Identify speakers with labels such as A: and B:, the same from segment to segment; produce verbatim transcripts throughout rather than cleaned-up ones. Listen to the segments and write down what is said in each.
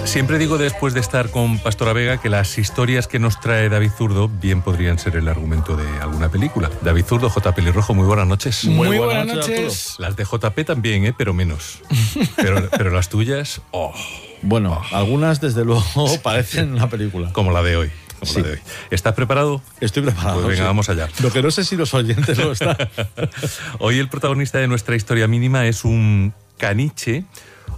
A: Siempre digo después de estar con Pastora Vega que las historias que nos trae David Zurdo bien podrían ser el argumento de alguna película. David Zurdo, J. Pelirrojo, muy buenas noches.
B: Muy, muy buenas, buenas noches. noches.
A: Las de J P también, ¿eh? Pero menos. Pero, pero las tuyas, oh.
B: Bueno, oh. algunas desde luego parecen una película.
A: Como la de hoy. Como sí. la de hoy. ¿Estás preparado?
B: Estoy preparado.
A: Pues venga,
B: sí.
A: vamos allá.
B: Lo que no sé si los oyentes lo están.
A: Hoy el protagonista de nuestra historia mínima es un caniche.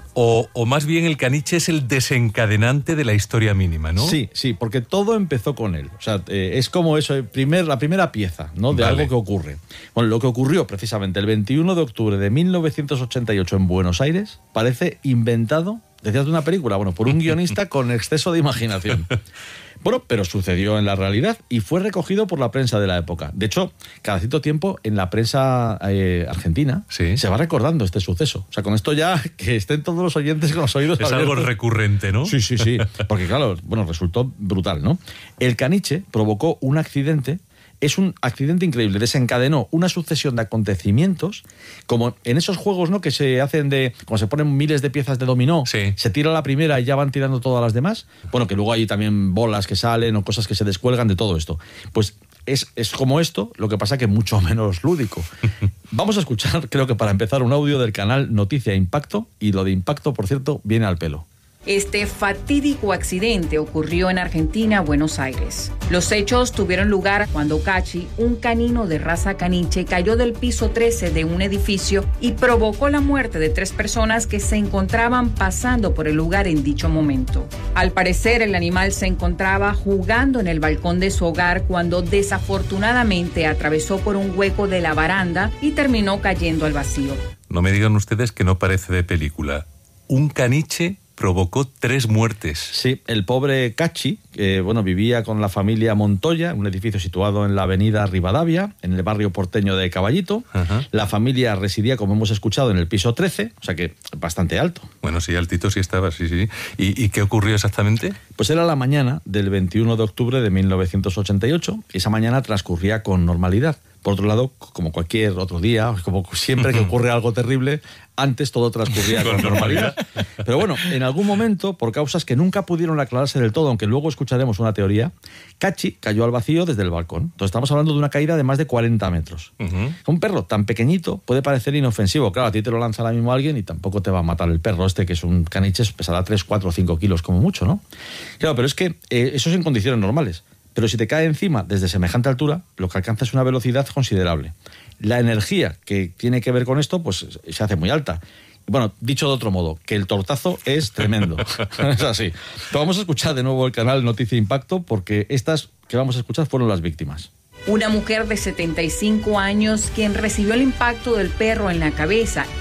A: O, o más bien el caniche es el desencadenante de la historia mínima, ¿no?
B: Sí, sí, porque todo empezó con él. O sea, eh, es como eso, el primer, la primera pieza, ¿no? De vale. algo que ocurre. Bueno, lo que ocurrió precisamente el veintiuno de octubre de mil novecientos ochenta y ocho en Buenos Aires parece inventado, decías de una película, bueno, por un guionista con exceso de imaginación. Bueno, pero sucedió en la realidad y fue recogido por la prensa de la época. De hecho, cada cierto tiempo en la prensa eh, argentina
A: sí.
B: se va recordando este suceso. O sea, con esto ya que estén todos los oyentes con los oídos
A: Es
B: abiertos.
A: Algo recurrente, ¿no?
B: Sí, sí, sí. Porque claro, bueno, resultó brutal, ¿no? El caniche provocó un accidente. Es un accidente increíble, desencadenó una sucesión de acontecimientos, como en esos juegos, ¿no?, que se hacen de, como se ponen miles de piezas de dominó,
A: sí.
B: se tira la primera y ya van tirando todas las demás. Bueno, que luego hay también bolas que salen o cosas que se descuelgan de todo esto. Pues es, es como esto, lo que pasa que mucho menos lúdico. Vamos a escuchar, creo que para empezar, un audio del canal Noticia Impacto, y lo de Impacto, por cierto, viene al pelo.
C: Este fatídico accidente ocurrió en Argentina, Buenos Aires. Los hechos tuvieron lugar cuando Cachi, un canino de raza caniche, cayó del piso trece de un edificio y provocó la muerte de tres personas que se encontraban pasando por el lugar en dicho momento. Al parecer, el animal se encontraba jugando en el balcón de su hogar cuando desafortunadamente atravesó por un hueco de la baranda y terminó cayendo al vacío.
A: No me digan ustedes que no parece de película. Un caniche provocó tres muertes.
B: Sí, el pobre Cachi, que bueno, vivía con la familia Montoya, un edificio situado en la avenida Rivadavia, en el barrio porteño de Caballito. Ajá. La familia residía, como hemos escuchado, en el piso trece, o sea que bastante alto.
A: Bueno, sí, altito sí estaba, sí, sí. ¿Y, y qué ocurrió exactamente?
B: Pues era la mañana del veintiuno de octubre de mil novecientos ochenta y ocho, y esa mañana transcurría con normalidad. Por otro lado, como cualquier otro día, como siempre que ocurre algo terrible, antes todo transcurría con normalidad. Pero bueno, en algún momento, por causas que nunca pudieron aclararse del todo, aunque luego escucharemos una teoría, Cachi cayó al vacío desde el balcón. Entonces estamos hablando de una caída de más de cuarenta metros. Uh-huh. Un perro tan pequeñito puede parecer inofensivo. Claro, a ti te lo lanza ahora mismo alguien y tampoco te va a matar el perro este, que es un caniche, pesará tres, cuatro o cinco kilos como mucho, ¿no? Claro, pero es que eh, eso es en condiciones normales. Pero si te cae encima desde semejante altura, lo que alcanza es una velocidad considerable. La energía que tiene que ver con esto, pues se hace muy alta. Bueno, dicho de otro modo, que el tortazo es tremendo. Es así. Pero vamos a escuchar de nuevo el canal Noticia Impacto, porque estas que vamos a escuchar fueron las víctimas.
C: Una mujer de setenta y cinco años quien recibió el impacto del perro en la cabeza